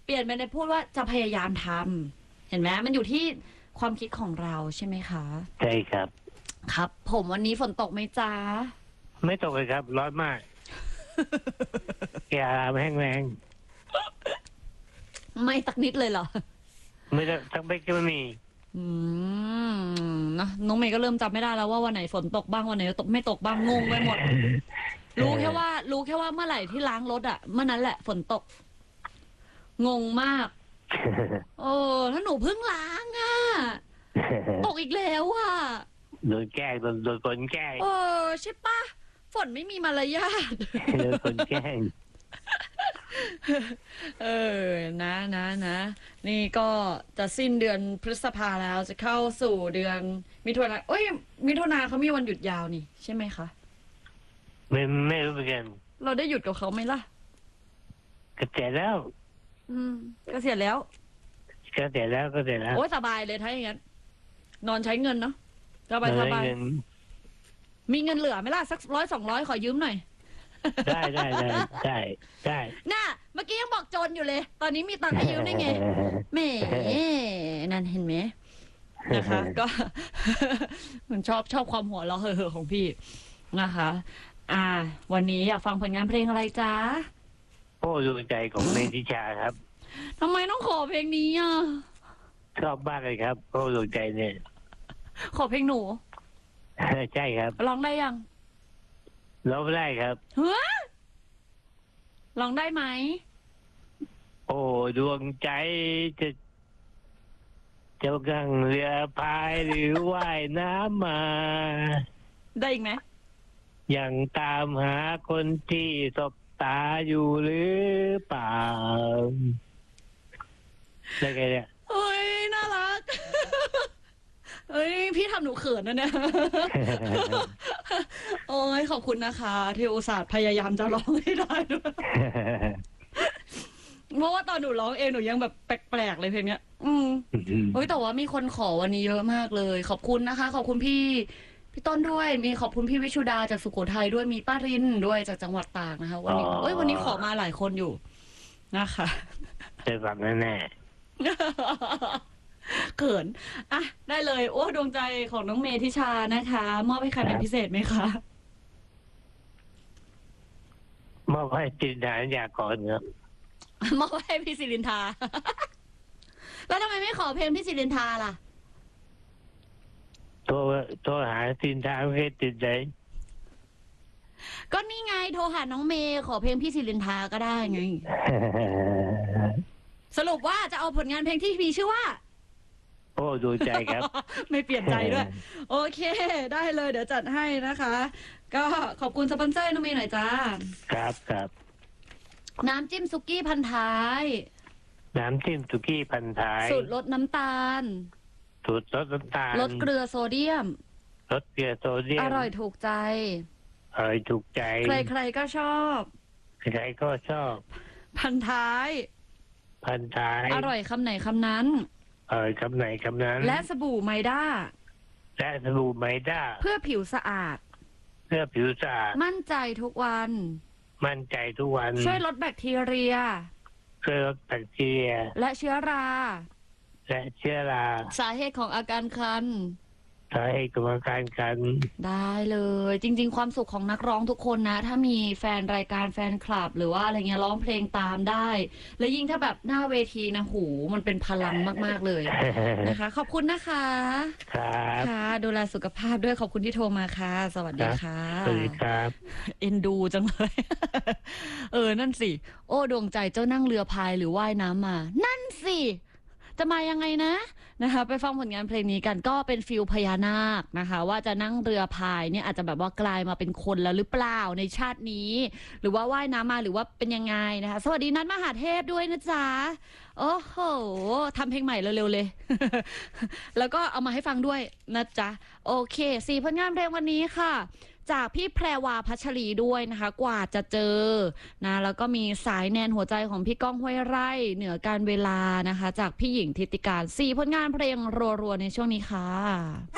ปลี่ยนไปในพูดว่าจะพยายามทำเห็นไหมมันอยู่ที่ความคิดของเราใช่ไหมคะใช่ครับครับ ผมวันนี้ฝนตกไหมจ๊ะไม่ตกเลยครับร้อนมากแกแห้งแรงไม่สักนิดเลยเหรอไม่ได้ทั้งเบกก็ไม่มีนะน้องเมย์ก็เริ่มจำไม่ได้แล้วว่าวันไหนฝนตกบ้างวันไหนตกไม่ตกบ้างงงไปหมด รู้แค่ว่าเมื่อไหร่ที่ล้างรถเมื่อนั้นแหละฝนตกงงมากถ้าหนูเพิ่งล้างตกอีกแล้วโดนแกล้งโดนคนแกล้งใช่ปะฝนไม่มีมารยาทโดนคนแกล้งนะนี่ก็จะสิ้นเดือนพฤษภาแล้วจะเข้าสู่เดือนมิถุนามิถุนาเขามีวันหยุดยาวนี่ใช่ไหมคะไม่รู้เหมือนกันเราได้หยุดกับเขาไหมล่ะเกษียณแล้วเกษียณแล้วโอ้ยสบายเลยถ้าอย่างนั้นนอนใช้เงินเนาะสบายมีเงินเหลือไหมล่ะสัก100-200ขอยืมหน่อยได้น่ะเมื่อกี้ยังบอกจนอยู่เลยตอนนี้มีตังค์ให้ยืมได้ไงแหมนั่นเห็นไหมนะคะก็มันชอบความหัวเราะเห่อของพี่นะคะวันนี้อยากฟังผลงานเพลงอะไรจ๊ะโอ้ดวงใจของเมธิชาครับทำไมต้องขอเพลงนี้ชอบมากเลยครับโอ้ดวงใจเนี่ยขอเพลงหนูใช่ครับร้องได้ยังร้องได้ครับร้องได้ไหมโอ้ดวงใจจะกังเรือพายหรือว่ายน้ำมาได้อีกไหมยังตามหาคนที่สบตาอยู่หรือเปล่าได้ไงเนี่ยเฮ้ยน่ารักเฮ้ยพี่ทำหนูเขินนะเนี่ยโอ้ยขอบคุณนะคะที่อุตส่าห์พยายามจะร้องให้ได้ด้วยเพราะว่าตอนหนูร้องเองหนูยังแบบแปลกๆเลยเพลงเนี้ยเฮ้ยแต่ว่ามีคนขอวันนี้เยอะมากเลยขอบคุณนะคะขอบคุณพี่ต้นด้วยมีขอบคุณพี่วิชุดาจากสุโขทัยด้วยมีป้ารินด้วยจากจังหวัดตากนะคะวันนี้วันนี้ขอมาหลายคนอยู่นะคะจะฟังแน่เขินได้เลยโอ้ดวงใจของน้องเมธิชานะคะมอบให้ใครเป็นพิเศษไหมคะมอบให้จินดาอยากก่อนครับมอบให้พี่ศิรินทาแล้วทำไมไม่ขอเพลงพี่ศิรินทาล่ะโทรหาจินดาไม่เคยติดเลยก็นี่ไงโทรหาน้องเมย์ขอเพลงพี่ศิรินทาก็ได้ไงสรุปว่าจะเอาผลงานเพลงที่มีชื่อว่าโอ้ดูใจครับไม่เปลี่ยนใจด้วยโอเคได้เลยเดี๋ยวจัดให้นะคะก็ขอบคุณสปอนเซอร์น้องเมย์หน่อยจ้าครับน้ำจิ้มซุกี้พันท้ายน้ำจิ้มซุกี้พันท้ายสูตรลดน้ำตาลลดเกลือโซเดียมอร่อยถูกใจใครๆก็ชอบพันท้ายอร่อยคำไหนคำนั้นและสบู่ไมด้าเพื่อผิวสะอาดมั่นใจทุกวันช่วยลดแบคทีเรียและเชื้อราสาเหตุของอาการคันได้เลยจริงๆความสุขของนักร้องทุกคนนะถ้ามีแฟนรายการแฟนคลับหรือว่าอะไรเงี้ยร้องเพลงตามได้และยิ่งถ้าแบบหน้าเวทีนะหูมันเป็นพลังมากๆเลยนะคะขอบคุณนะคะค่ะดูแลสุขภาพด้วยขอบคุณที่โทรมาค่ะสวัสดีค่ะสวัสดีครับเอ็นดูจังเลยนั่นสิโอ้ดวงใจเจ้านั่งเรือพายหรือว่ายน้ำมานั่นสิจะมายังไงนะคะไปฟังผลงานเพลงนี้กันก็เป็นฟิลพญานาคนะคะว่าจะนั่งเรือพายเนี่ยอาจจะแบบว่ากลายมาเป็นคนแล้วหรือเปล่าในชาตินี้หรือว่าว่ายน้ำมาหรือว่าเป็นยังไงนะคะสวัสดีนัทมหาเทพด้วยนะจ๊ะโอ้โหทำเพลงใหม่เร็วๆเลย แล้วก็เอามาให้ฟังด้วยนะจ๊ะโอเค4ผลงานเพลงวันนี้ค่ะจากพี่แพรวาพัชรีด้วยนะคะกว่าจะเจอนะแล้วก็มีสายแนนหัวใจของพี่ก้องห้วยไร่เหนือการเวลานะคะจากพี่หญิงทิติการ4ผลงานเพลงรัวๆในช่วงนี้ค่ะ